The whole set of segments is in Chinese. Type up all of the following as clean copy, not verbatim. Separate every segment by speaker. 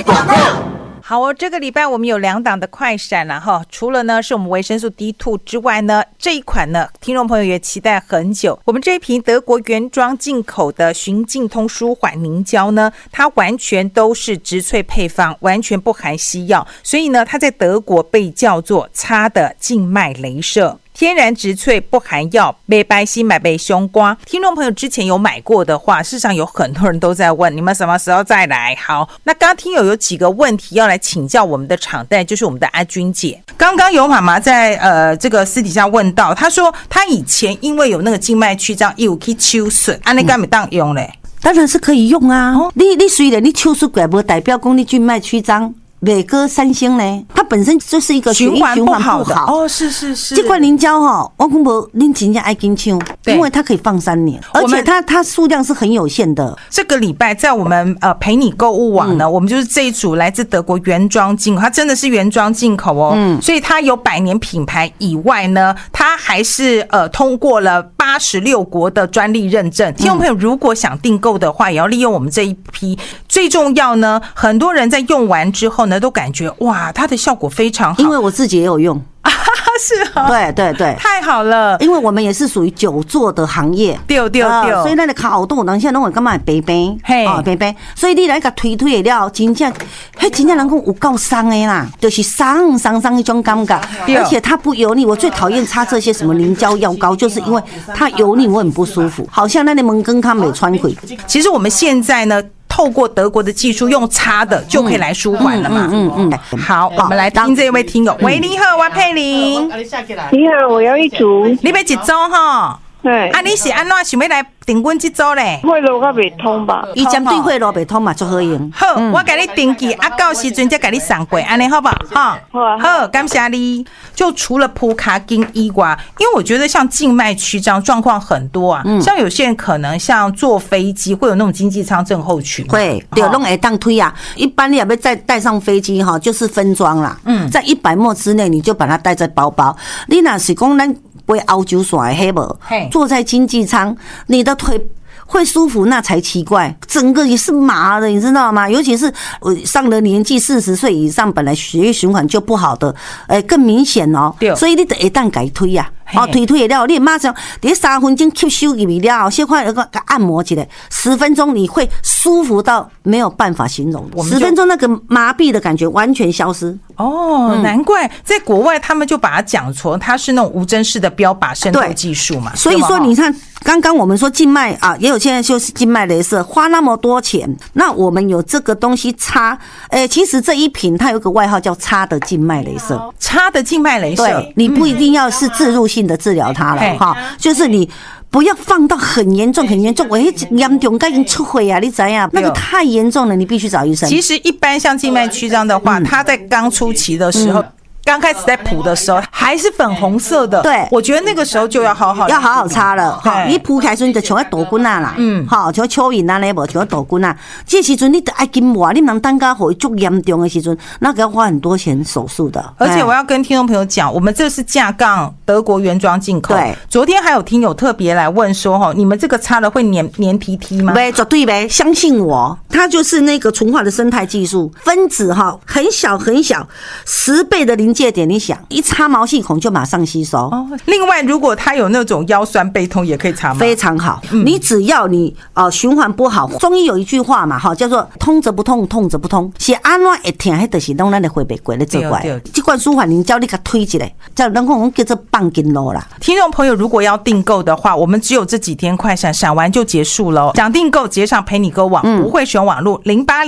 Speaker 1: 广告。
Speaker 2: 好哦，这个礼拜我们有2档的快闪了哈，除了呢是我们维生素 D2 之外呢，这一款呢听众朋友也期待很久。我们这一瓶德国原装进口的循净通舒缓凝胶呢，它完全都是植萃配方，完全不含西药，所以呢它在德国被叫做擦的静脉雷射。天然植萃不含药，没白心买被胸瓜。听众朋友之前有买过的话，事实上有很多人都在问你们什么时候再来。好，那刚刚听友有几个问题要来请教我们的场代，就是我们的阿君姐。刚刚有妈妈在这个私底下问到，她说她以前因为有那个静脉曲张，有去手术，安尼敢没当用嘞？
Speaker 3: 当然是可以用啊。你虽然你手术过，不代表讲你静脉曲张每隔3星呢，它本身就是一个
Speaker 2: 循环不好的哦，是。
Speaker 3: 这款凝胶哈，我讲无恁真正爱跟抢，因为它可以放3年，而且它数量是很有限的。
Speaker 2: 这个礼拜在我们陪你购物网呢，我们就是这一组来自德国原装进口，它真的是原装进口哦，所以它有100年品牌以外呢，它还是通过了86国的专利认证。听众朋友如果想订购的话，也要利用我们这一批。最重要呢，很多人在用完之后呢，都感觉哇，它的效果非常好。
Speaker 3: 因为我自己也有用。
Speaker 2: 是啊，
Speaker 3: 对，
Speaker 2: 太好了，
Speaker 3: 因为我们也是属于久坐的行业，
Speaker 2: 对，
Speaker 3: 所以咱的脚肚人现在拢会感觉白白，白白，所以你来个推的了，真正人讲有够伤的啦，就是伤一种感觉，而且它不油腻。我最讨厌擦这些什么凝胶药膏，就是因为它油腻，我很不舒服，好像那个门根它没穿开。
Speaker 2: 其实我们现在呢，透过德国的技术，用擦的就可以来舒缓了嘛。好，我们来听这位听友。喂，你好，我佩玲。
Speaker 4: 你好，我要一组。
Speaker 2: 你要一组哈？
Speaker 4: 对。
Speaker 2: 啊，你是安怎想要来订阮这组咧？
Speaker 4: 会路较袂通吧？
Speaker 3: 伊针对会路袂通嘛，就好用。
Speaker 2: 好，我给你登记，到时阵再给你送过，安尼好不好？哈，好，感谢你。就除了普卡金以外，因为我觉得像静脉曲张状况很多啊，像有些人可能像坐飞机会有那种经济舱症候群，
Speaker 3: 会对，弄会当推啊。一般你也要再带上飞机哈，就是分装啦。在100末之内，你就把它带在包包。你若是讲咱飞欧洲线的黑无，坐在经济舱，你的腿会舒服那才奇怪，整个也是麻的，你知道吗？尤其是上了年纪40岁以上，本来血液循环就不好的，更明显哦。所以你得一旦改推呀。推了，你马上在3分钟吸收入去了，先快那个按摩起来，10分钟你会舒服到没有办法形容，10分钟那个麻痹的感觉完全消失。
Speaker 2: 哦，难怪在国外他们就把它讲成它是那种无针式的标靶渗透技术嘛。
Speaker 3: 所以说你看，刚刚我们说静脉啊，也有现在就是静脉雷射，花那么多钱，那我们有这个东西擦，其实这一瓶它有个外号叫擦的静脉雷射，
Speaker 2: 擦的静脉雷射，
Speaker 3: 对，你不一定要是置入性的治疗它了哈，就是你不要放到很严重，我严重该已经出血啊，你知道那个太严重了，你必须找医生。
Speaker 2: 其实一般像静脉曲张的话，它在刚初期的时候。刚开始在铺的时候还是粉红色的，
Speaker 3: 对，
Speaker 2: 我觉得那个时候就要好好
Speaker 3: 擦了。好，你铺开时候你就像豆棍啊啦，好，像蚯蚓啊那无，像豆棍啊。这时阵你得爱紧磨，你能等到会足严重的时阵，那个要花很多钱手术的。
Speaker 2: 而且我要跟听众朋友讲，我们这是架杠德国原装进口。对，昨天还有听友特别来问说，哈，你们这个擦了会黏皮皮吗？
Speaker 3: 没，绝对没，相信我，它就是那个纯化的生态技术，分子哈很小，10倍的临界点，你想一插毛细孔就马上吸收。
Speaker 2: 另外，如果它有那种腰酸背痛，也可以擦吗？
Speaker 3: 非常好。你只要你循环不好，中医有一句话嘛，哈，叫做通则不痛，痛则不通。是安怎会痛，那就是弄咱的回背过来做怪。这款舒缓凝胶你给推起来，叫人讲叫做放筋路啦。
Speaker 2: 听众朋友，如果要订购的话，我们只有这几天快闪完就结束了。想订购，直接上陪你购网，不会选网路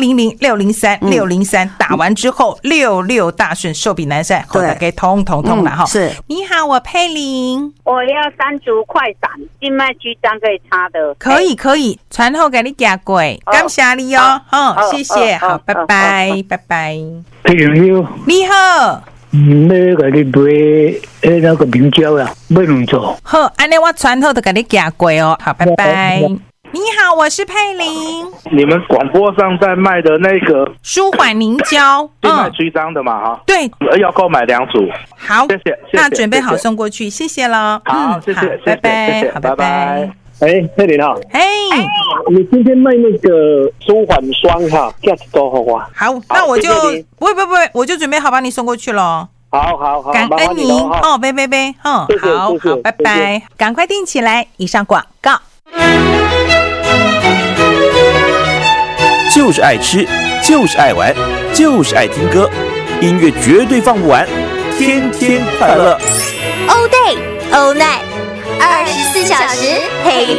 Speaker 2: 0800603603，打完之后66大顺，寿比南山。对。给通了哈。
Speaker 3: 是，
Speaker 2: 你好，我佩玲，
Speaker 4: 我要3组快闪，静脉曲张可以擦的。
Speaker 2: 可以，传后给你寄过，感谢你哦。谢谢，好，拜拜。
Speaker 5: 佩玲
Speaker 2: 你好。
Speaker 5: 要给你买那个明胶啦，买2组。
Speaker 2: 好，安尼我传后就给你寄过哦。好，拜拜。你好，我是佩玲。
Speaker 6: 你们广播上在卖的那个
Speaker 2: 舒缓凝胶，
Speaker 6: 静脉曲张的嘛，哈。
Speaker 2: 对，
Speaker 6: 要购买2组。
Speaker 2: 好，
Speaker 6: 谢谢。
Speaker 2: 那准备好送过去，谢谢了。
Speaker 6: 好，谢谢，
Speaker 2: 拜拜，好，拜拜。
Speaker 5: 佩玲哈，你今天卖那个舒缓霜哈，价值多好啊。
Speaker 2: 好，那我就不会，我就准备好把你送过去了。
Speaker 5: 好，
Speaker 2: 感恩您哦，拜，好，拜拜，赶快订起来。以上广告。
Speaker 1: 就是爱吃，就是爱玩，就是爱听歌，音乐绝对放不完，天天快乐。
Speaker 7: All day, all night, 24小时陪